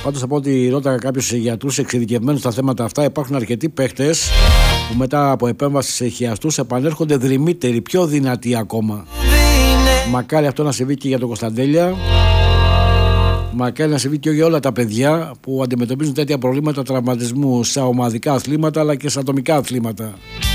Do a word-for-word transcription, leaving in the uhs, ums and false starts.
Πάντως από ό,τι ρώταγα κάποιους γιατρούς εξειδικευμένους στα θέματα αυτά, υπάρχουν αρκετοί παίχτες που μετά από επέμβαση σε χιαστούς επανέρχονται δρυμύτεροι, πιο δυνατοί ακόμα. Μακάρι αυτό να συμβεί και για τον Κωνσταντέλια. Μακάρι να συμβεί και για όλα τα παιδιά που αντιμετωπίζουν τέτοια προβλήματα τραυματισμού σε ομαδικά αθλήματα αλλά και σε ατομικά αθλήματα.